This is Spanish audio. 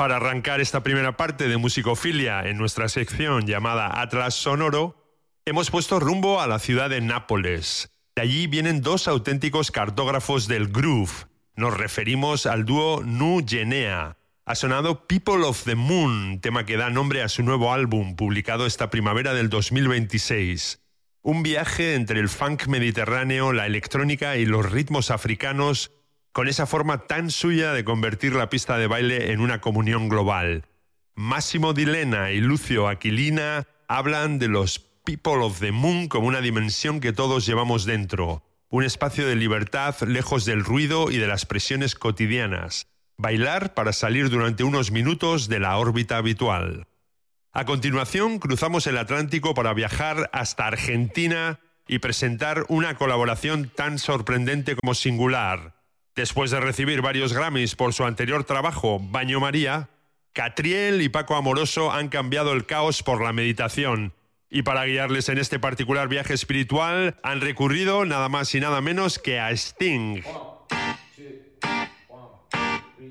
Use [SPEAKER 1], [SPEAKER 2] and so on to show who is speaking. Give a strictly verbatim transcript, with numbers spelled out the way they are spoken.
[SPEAKER 1] Para arrancar esta primera parte de Musicofilia en nuestra sección llamada Atlas Sonoro, hemos puesto rumbo a la ciudad de Nápoles. De allí vienen dos auténticos cartógrafos del groove. Nos referimos al dúo Nu Genea. Ha sonado People of the Moon, tema que da nombre a su nuevo álbum, publicado esta primavera del dos mil veintiséis. Un viaje entre el funk mediterráneo, la electrónica y los ritmos africanos, con esa forma tan suya de convertir la pista de baile en una comunión global. Massimo Di Lena y Lucio Aquilina hablan de los People of the Moon como una dimensión que todos llevamos dentro, un espacio de libertad lejos del ruido y de las presiones cotidianas. Bailar para salir durante unos minutos de la órbita habitual. A continuación, cruzamos el Atlántico para viajar hasta Argentina y presentar una colaboración tan sorprendente como singular. Después de recibir varios Grammys por su anterior trabajo, Baño María, Catriel y Paco Amoroso han cambiado el caos por la meditación. Y para guiarles en este particular viaje espiritual, han recurrido nada más y nada menos que a Sting.